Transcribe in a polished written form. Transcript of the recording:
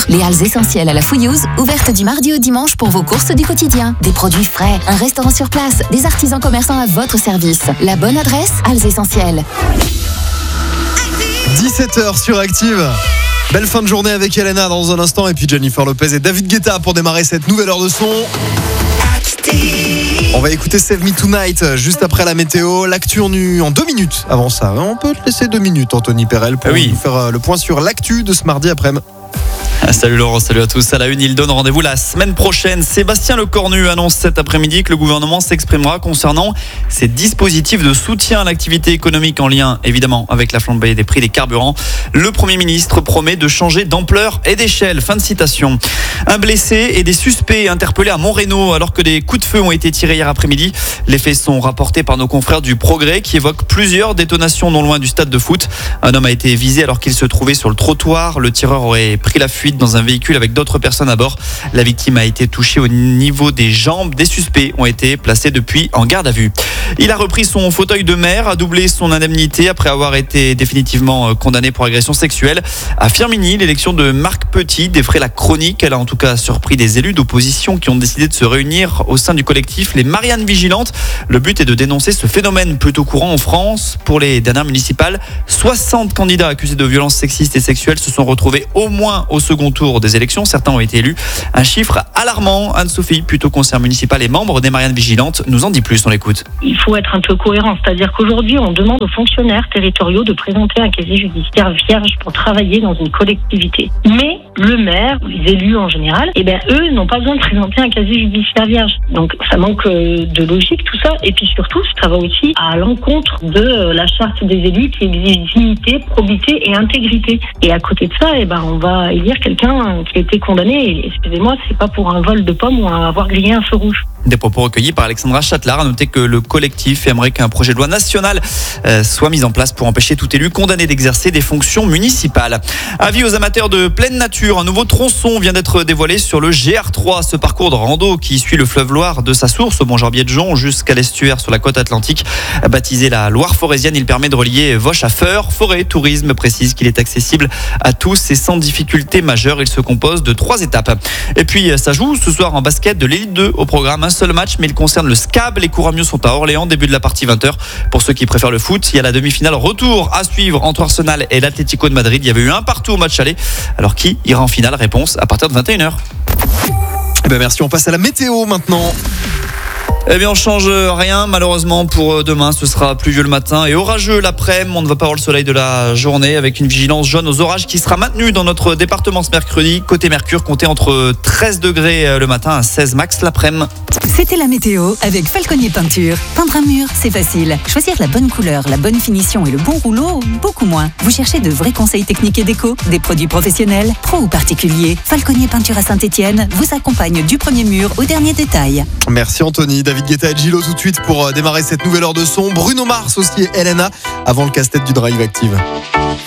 Les halles essentielles à la Fouillouse, ouvertes du mardi au dimanche pour vos courses du quotidien. Des produits frais, un restaurant sur place, des artisans commerçants à votre service. La bonne adresse, Halles Essentielles. 17h sur Active. Belle fin de journée avec Elena dans un instant et puis Jennifer Lopez et David Guetta pour démarrer cette nouvelle heure de son. On va écouter Save Me Tonight juste après la météo. L'actu en 2 minutes avant ça. On peut te laisser 2 minutes, Anthony Perel, pour nous faire le point sur l'actu de ce mardi après-midi. Salut Laurent, salut à tous. À la une, il donne rendez-vous la semaine prochaine. Sébastien Lecornu annonce cet après-midi que le gouvernement s'exprimera concernant ces dispositifs de soutien à l'activité économique en lien évidemment avec la flambée des prix des carburants. Le Premier ministre promet de changer d'ampleur et d'échelle. Fin de citation. Un blessé et des suspects interpellés à Montreno alors que des coups de feu ont été tirés hier après-midi. Les faits sont rapportés par nos confrères du Progrès qui évoquent plusieurs détonations non loin du stade de foot. Un homme a été visé alors qu'il se trouvait sur le trottoir. Le tireur aurait pris la fuite dans un véhicule avec d'autres personnes à bord. La victime a été touchée au niveau des jambes. Des suspects ont été placés depuis en garde à vue. Il a repris son fauteuil de maire, a doublé son indemnité après avoir été définitivement condamné pour agression sexuelle. À Firminy, l'élection de Marc Petit défraie la chronique. Elle a en tout cas surpris des élus d'opposition qui ont décidé de se réunir au sein du collectif Les Mariannes Vigilantes. Le but est de dénoncer ce phénomène plutôt courant en France. Pour les dernières municipales, 60 candidats accusés de violences sexistes et sexuelles se sont retrouvés au moins au second tour des élections. Certains ont été élus. Un chiffre alarmant. Anne-Sophie, plutôt conseillère municipale et membre des Mariannes Vigilantes, nous en dit plus. On l'écoute. Il faut être un peu cohérent. C'est-à-dire qu'aujourd'hui, on demande aux fonctionnaires territoriaux de présenter un casier judiciaire vierge pour travailler dans une collectivité. Mais le maire, les élus en général, eux n'ont pas besoin de présenter un casier judiciaire vierge. Donc ça manque de logique tout ça. Et puis surtout, ça va aussi à l'encontre de la charte des élus qui exige dignité, probité et intégrité. Et à côté de ça, on va élire quelqu'un qui a été condamné. Et, excusez-moi, c'est pas pour un vol de pommes ou avoir grillé un feu rouge. Des propos recueillis par Alexandra Châtelard. A noté que le collectif aimerait qu'un projet de loi national soit mis en place pour empêcher tout élu condamné d'exercer des fonctions municipales. Avis aux amateurs de pleine nature, un nouveau tronçon vient d'être dévoilé sur le GR3. Ce parcours de rando qui suit le fleuve Loire de sa source au Mont-Jarbier-de-Jon jusqu'à l'estuaire sur la côte atlantique. Baptisé la Loire forésienne, il permet de relier Vosges à Feurs. Forêt Tourisme précise qu'il est accessible à tous et sans difficulté majeure. Il se compose de 3 étapes. Et puis ça joue ce soir en basket de l'élite 2 au programme. Un seul match, mais il concerne le SCAB. Les Couramieux sont à Orléans, début de la partie 20h. Pour ceux qui préfèrent le foot, il y a la demi-finale retour à suivre entre Arsenal et l'Atlético de Madrid. Il y avait eu un partout au match aller. Alors qui ira en finale? Réponse à partir de 21h. Merci, on passe à la météo maintenant. On change rien malheureusement pour demain. Ce sera pluvieux le matin et orageux l'après-midi. On ne va pas avoir le soleil de la journée avec une vigilance jaune aux orages qui sera maintenue dans notre département ce mercredi. Côté Mercure, comptez entre 13 degrés le matin à 16 max l'après-midi. C'était la météo avec Falconier Peinture. Peindre un mur, c'est facile. Choisir la bonne couleur, la bonne finition et le bon rouleau, beaucoup moins. Vous cherchez de vrais conseils techniques et déco, des produits professionnels, pro ou particuliers. Falconier Peinture à Saint-Étienne vous accompagne du premier mur au dernier détail. Merci Anthony. David Guetta et Gilo tout de suite pour démarrer cette nouvelle heure de son. Bruno Mars aussi et Elena avant le casse-tête du Drive Active.